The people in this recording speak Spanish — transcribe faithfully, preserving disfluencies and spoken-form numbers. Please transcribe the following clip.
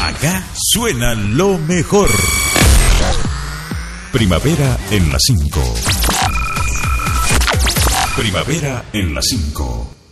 Acá suena lo mejor. Primavera en la cinco. Primavera en la cinco.